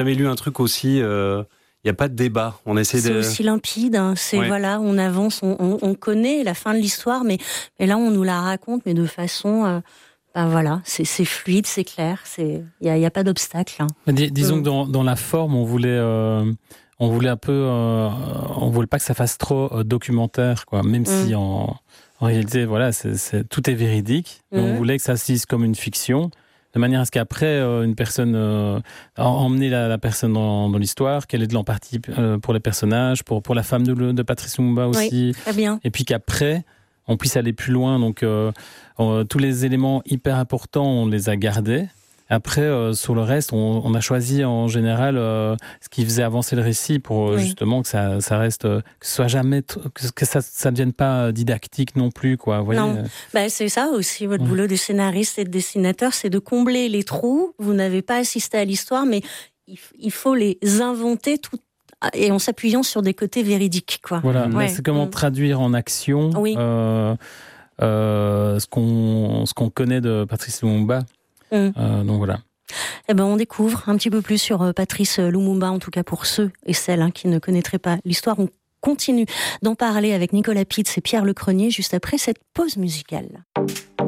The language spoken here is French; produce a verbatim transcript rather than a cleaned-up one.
J'avais lu un truc aussi, il euh, n'y a pas de débat. On essaie c'est de... aussi limpide, hein. c'est ouais. voilà, on avance, on, on, on connaît la fin de l'histoire, mais, mais là on nous la raconte, mais de façon, euh, ben voilà, c'est, c'est fluide, c'est clair, il n'y a, y a pas d'obstacle. Hein. Dis, disons mmh. que dans, dans la forme, on voulait, euh, on voulait un peu, euh, on voulait pas que ça fasse trop euh, documentaire, quoi. Même mmh. si en, en réalité, voilà, c'est, c'est, tout est véridique. Mmh. On voulait que ça se lise comme une fiction. De manière à ce qu'après, euh, une personne, euh, emmener la, la personne dans, dans l'histoire, qu'elle ait de l'empathie euh, pour les personnages, pour, pour la femme de, de Patrice Lumumba aussi. Oui, très bien. Et puis qu'après, on puisse aller plus loin. Donc, euh, euh, tous les éléments hyper importants, on les a gardés. Après, euh, sur le reste, on, on a choisi en général euh, ce qui faisait avancer le récit pour euh, oui. justement que ça, ça reste, euh, que ce soit jamais, t- que ça, ça ne devienne pas didactique non plus, quoi. Vous voyez, non, euh... bah, c'est ça aussi votre ouais. boulot de scénariste et de dessinateur, c'est de combler les trous. Vous n'avez pas assisté à l'histoire, mais il, il faut les inventer tout. Et en s'appuyant sur des côtés véridiques, quoi. Voilà, ouais. c'est comment mmh. traduire en action oui. euh, euh, ce qu'on ce qu'on connaît de Patrice Lumumba. Mmh. Euh, donc voilà. Eh ben, on découvre un petit peu plus sur Patrice Lumumba, en tout cas pour ceux et celles hein, qui ne connaîtraient pas l'histoire. On continue d'en parler avec Nicolas Pitz et Pierre Lecrenier juste après cette pause musicale.